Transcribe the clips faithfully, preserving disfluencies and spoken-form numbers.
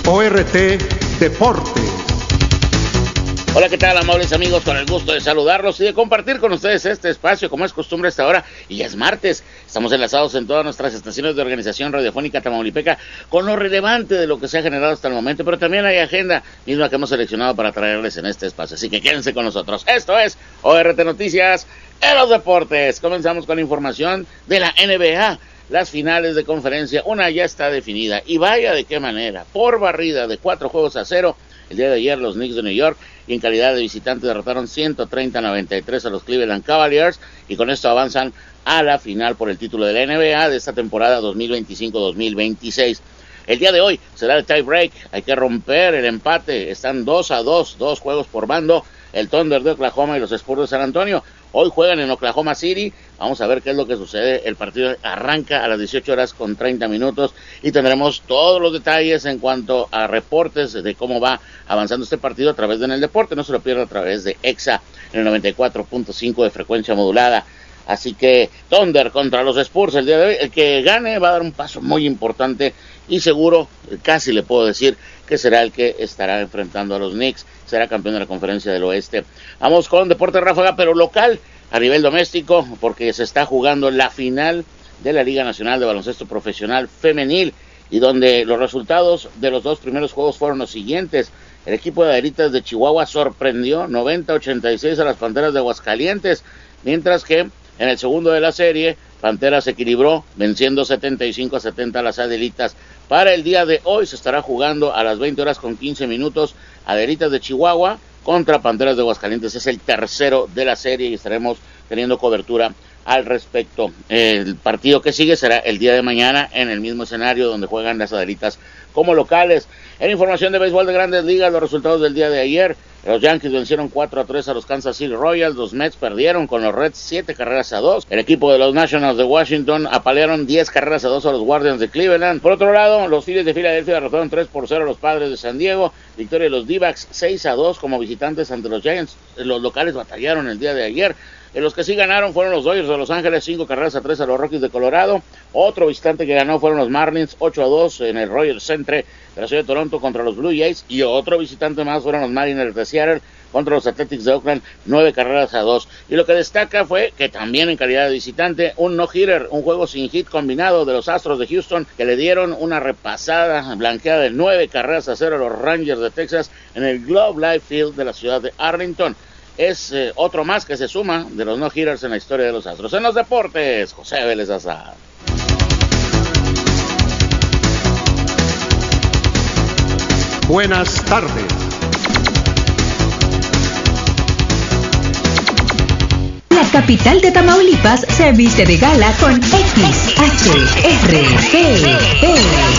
O R T Deportes. Hola, ¿qué tal, amables amigos? Con el gusto de saludarlos y de compartir con ustedes este espacio, como es costumbre a esta hora, y ya es martes. Estamos enlazados en todas nuestras estaciones de organización radiofónica tamaulipeca con lo relevante de lo que se ha generado hasta el momento, pero también hay agenda misma que hemos seleccionado para traerles en este espacio. Así que quédense con nosotros. Esto es O R T Noticias en los deportes. Comenzamos con la información de la N B A. Las finales de conferencia, una ya está definida, y vaya de qué manera, por barrida de cuatro juegos a cero. El día de ayer los Knicks de New York, y en calidad de visitante, derrotaron ciento treinta a noventa y tres a los Cleveland Cavaliers, y con esto avanzan a la final por el título de la N B A de esta temporada dos mil veinticinco dos mil veintiséis. El día de hoy será el tie break, hay que romper el empate, están dos a dos, dos juegos por bando, el Thunder de Oklahoma y los Spurs de San Antonio. Hoy juegan en Oklahoma City, vamos a ver qué es lo que sucede. El partido arranca a las dieciocho horas con treinta minutos y tendremos todos los detalles en cuanto a reportes de cómo va avanzando este partido a través de En el Deporte. No se lo pierda a través de EXA en el noventa y cuatro punto cinco de frecuencia modulada. Así que Thunder contra los Spurs el día de hoy. El que gane va a dar un paso muy importante y seguro, casi le puedo decir, que será el que estará enfrentando a los Knicks, será campeón de la Conferencia del Oeste. Vamos con Deporte Ráfaga, pero local, a nivel doméstico, porque se está jugando la final de la Liga Nacional de Baloncesto Profesional Femenil, y donde los resultados de los dos primeros juegos fueron los siguientes. El equipo de Aderitas de Chihuahua sorprendió noventa a ochenta y seis a las Panteras de Aguascalientes, mientras que en el segundo de la serie, Panteras se equilibró, venciendo setenta y cinco a setenta a las Adelitas. Para el día de hoy se estará jugando a las veinte horas con quince minutos, Adelitas de Chihuahua contra Panteras de Aguascalientes. Es el tercero de la serie y estaremos teniendo cobertura al respecto. El partido que sigue será el día de mañana en el mismo escenario donde juegan las Adelitas como locales. En información de béisbol de Grandes Ligas, los resultados del día de ayer: los Yankees vencieron cuatro a tres a los Kansas City Royals, los Mets perdieron con los Reds siete carreras a dos, el equipo de los Nationals de Washington apalearon diez carreras a dos a los Guardians de Cleveland. Por otro lado, los Phillies de Filadelfia derrotaron tres por cero a los Padres de San Diego, victoria de los D-backs seis a dos como visitantes ante los Giants. Los locales batallaron el día de ayer. En los que sí ganaron fueron los Dodgers de Los Ángeles, cinco carreras a tres a los Rockies de Colorado. Otro visitante que ganó fueron los Marlins, ocho a dos en el Royal Centre de la ciudad de Toronto contra los Blue Jays. Y otro visitante más fueron los Mariners de Seattle contra los Athletics de Oakland, nueve carreras a dos. Y lo que destaca fue que también en calidad de visitante, un no-hitter, un juego sin hit combinado de los Astros de Houston, que le dieron una repasada blanqueada de nueve carreras a cero a los Rangers de Texas en el Globe Life Field de la ciudad de Arlington. Es eh, otro más que se suma de los no-hitters en la historia de los Astros. En los deportes, José Vélez Azar. Buenas tardes. La capital de Tamaulipas se viste de gala con X H R T E.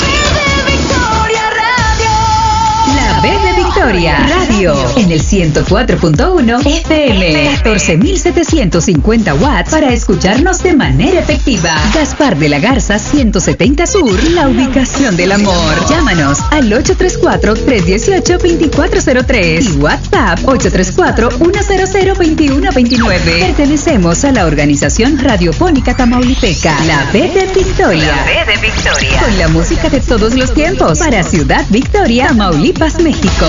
La B de Victoria Radio en el ciento cuatro punto uno F M, catorce mil setecientos cincuenta watts para escucharnos de manera efectiva. Gaspar de la Garza ciento setenta Sur, la ubicación del amor. Llámanos al ocho tres cuatro, tres uno ocho, dos cuatro cero tres y WhatsApp ocho tres cuatro, uno cero cero, dos uno dos nueve. Pertenecemos a la organización radiofónica tamaulipeca, la B de Victoria. La B de Victoria. Con la música de todos los tiempos para Ciudad Victoria, Tamaulipas, México.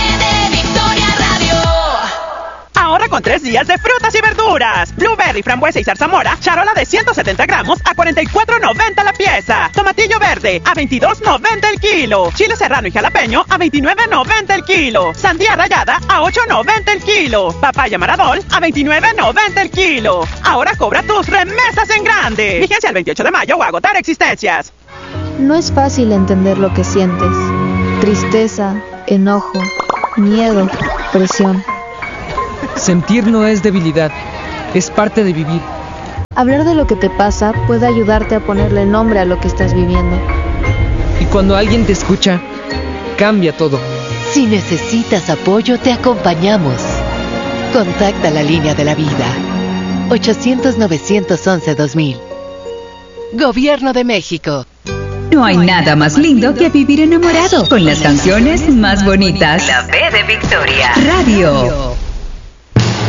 Ahora con tres días de frutas y verduras. Blueberry, frambuesa y zarzamora, charola de ciento setenta gramos a cuarenta y cuatro noventa la pieza. Tomatillo verde a veintidós noventa el kilo. Chile serrano y jalapeño a veintinueve noventa el kilo. Sandía rallada a ocho noventa el kilo. Papaya maradol a veintinueve noventa el kilo. Ahora cobra tus remesas en grande. Vigencia el veintiocho de mayo o agotar existencias. No es fácil entender lo que sientes. Tristeza, enojo, miedo, presión. Sentir no es debilidad, es parte de vivir. Hablar de lo que te pasa puede ayudarte a ponerle nombre a lo que estás viviendo. Y cuando alguien te escucha, cambia todo. Si necesitas apoyo, te acompañamos. Contacta la línea de la vida. ochocientos, novecientos once, dos mil. Gobierno de México. No hay nada más lindo que vivir enamorado con las canciones más bonitas. La B de Victoria Radio.